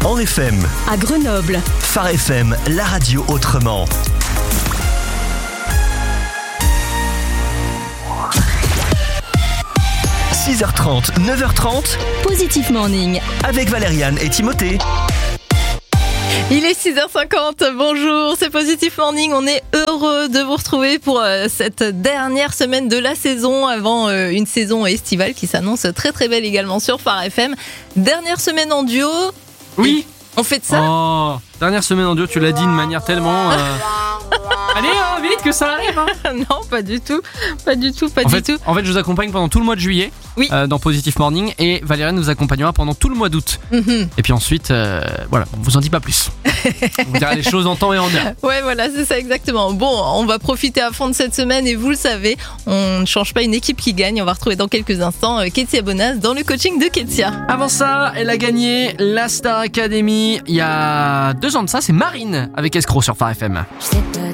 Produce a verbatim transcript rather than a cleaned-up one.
en F M. À Grenoble. Phare F M, la radio autrement. six heures trente, neuf heures trente. Positif Morning. Avec Valériane et Timothée. Il est six heures cinquante, bonjour, c'est Positif Morning, on est heureux de vous retrouver pour euh, cette dernière semaine de la saison avant euh, une saison estivale qui s'annonce très très belle également sur Phare F M. Dernière semaine en duo. Oui. On fait de ça. Oh, dernière semaine en duo, tu l'as dit de manière tellement... Euh... Allez, hein, vite que ça arrive hein. Non, pas du tout, pas du tout, pas en du fait, tout. En fait, je vous accompagne pendant tout le mois de juillet oui. euh, dans Positif Morning et Valériane nous accompagnera pendant tout le mois d'août. Mm-hmm. Et puis ensuite, euh, voilà, on vous en dit pas plus. On vous dira les choses en temps et en heure. Ouais, voilà, c'est ça exactement. Bon, on va profiter à fond de cette semaine et vous le savez, on ne change pas une équipe qui gagne. On va retrouver dans quelques instants Ketsia Bonas dans le coaching de Ketsia. Avant ça, elle a gagné la Star Academy il y a deux ans de ça, c'est Marine avec Escroc sur Phare F M. Je sais pas